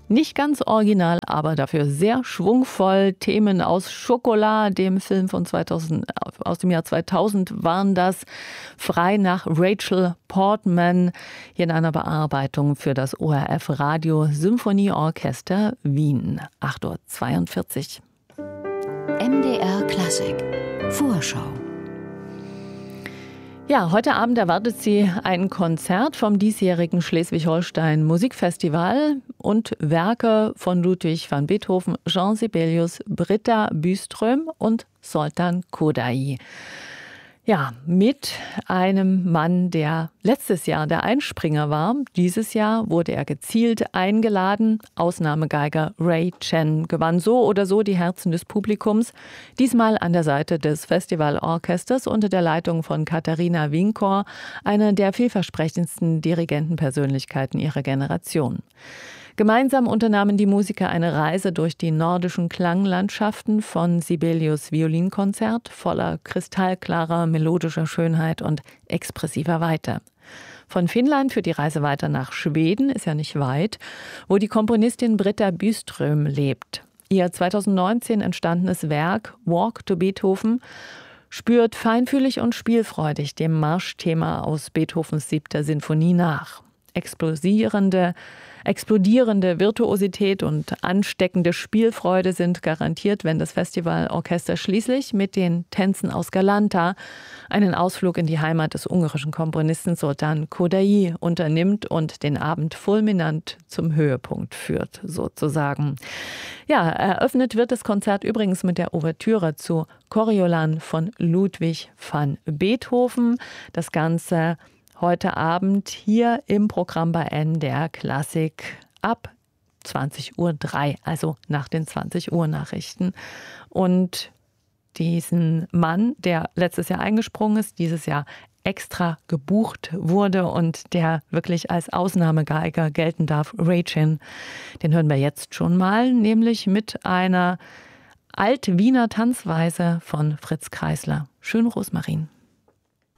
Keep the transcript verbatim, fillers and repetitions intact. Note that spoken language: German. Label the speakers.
Speaker 1: Nicht ganz original, aber dafür sehr schwungvoll. Themen aus Schokolade, dem Film von zweitausend, aus dem Jahr zweitausend waren das. Frei nach Rachel Portman, hier in einer Bearbeitung für das O R F Radio Symphonieorchester Wien. acht Uhr zweiundvierzig.
Speaker 2: M D R Klassik Vorschau.
Speaker 1: Ja, heute Abend erwartet Sie ein Konzert vom diesjährigen Schleswig-Holstein Musikfestival und Werke von Ludwig van Beethoven, Jean Sibelius, Britta Byström und Zoltán Kodály. Ja, mit einem Mann, der letztes Jahr der Einspringer war. Dieses Jahr wurde er gezielt eingeladen. Ausnahmegeiger Ray Chen gewann so oder so die Herzen des Publikums. Diesmal an der Seite des Festivalorchesters unter der Leitung von Katharina Winkor, einer der vielversprechendsten Dirigentenpersönlichkeiten ihrer Generation. Gemeinsam unternahmen die Musiker eine Reise durch die nordischen Klanglandschaften von Sibelius Violinkonzert voller kristallklarer melodischer Schönheit und expressiver Weite. Von Finnland führt die Reise weiter nach Schweden, ist ja nicht weit, wo die Komponistin Britta Byström lebt. Ihr zweitausendneunzehn entstandenes Werk Walk to Beethoven spürt feinfühlig und spielfreudig dem Marschthema aus Beethovens siebter Sinfonie nach. Explosierende Explodierende Virtuosität und ansteckende Spielfreude sind garantiert, wenn das Festivalorchester schließlich mit den Tänzen aus Galanta einen Ausflug in die Heimat des ungarischen Komponisten Zoltán Kodály unternimmt und den Abend fulminant zum Höhepunkt führt, sozusagen. Ja, eröffnet wird das Konzert übrigens mit der Ouvertüre zu Coriolan von Ludwig van Beethoven. Das Ganze heute Abend hier im Programm bei N D R Klassik ab zwanzig Uhr drei, also nach den zwanzig Uhr Nachrichten. Und diesen Mann, der letztes Jahr eingesprungen ist, dieses Jahr extra gebucht wurde und der wirklich als Ausnahmegeiger gelten darf, Ray Chen, den hören wir jetzt schon mal, nämlich mit einer Alt-Wiener Tanzweise von Fritz Kreisler. Schön, Rosmarin.